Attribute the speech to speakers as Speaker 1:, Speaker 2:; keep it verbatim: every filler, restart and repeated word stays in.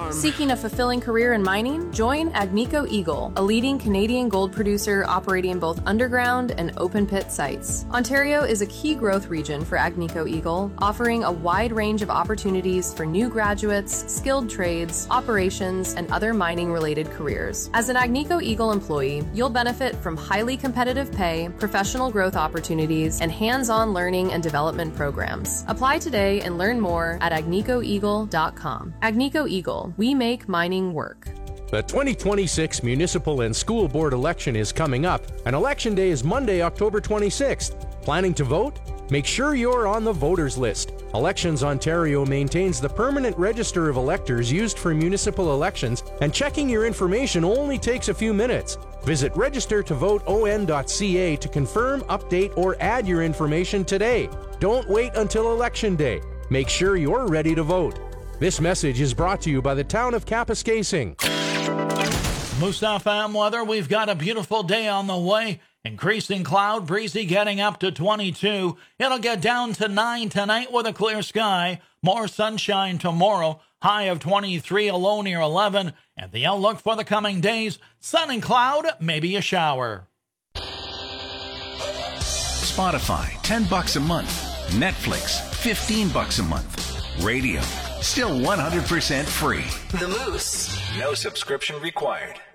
Speaker 1: farm.
Speaker 2: Seeking a fulfilling career in mining? Join Agnico Eagle, a leading Canadian gold producer operating both underground and open pit sites. Ontario is a key growth region for Agnico Eagle, offering a wide range of opportunities for new graduates, skilled trades, operations, and other mining-related careers. As an Agnico Eagle employee, you'll benefit from highly competitive pay, professional growth opportunities, and hands-on learning and development programs. Apply today and learn more at agnico eagle dot com. Agnico Eagle, we make mining work.
Speaker 3: The twenty twenty-six municipal and school board election is coming up, and Election Day is Monday, October twenty-sixth. Planning to vote? Make sure you're on the voters list. Elections Ontario maintains the permanent register of electors used for municipal elections, and checking your information only takes a few minutes. Visit register to vote o n dot c a to confirm, update, or add your information today. Don't wait until Election Day. Make sure you're ready to vote. This message is brought to you by the town of Kapuskasing.
Speaker 4: Moose F M weather, we've got a beautiful day on the way. Increasing cloud, breezy getting up to twenty-two. It'll get down to nine tonight with a clear sky. More sunshine tomorrow. High of twenty-three, a low near eleven. And the outlook for the coming days, sun and cloud, maybe a shower.
Speaker 5: Spotify, ten bucks a month. Netflix, fifteen bucks a month. Radio, still one hundred percent free.
Speaker 6: The Moose.
Speaker 5: No subscription required.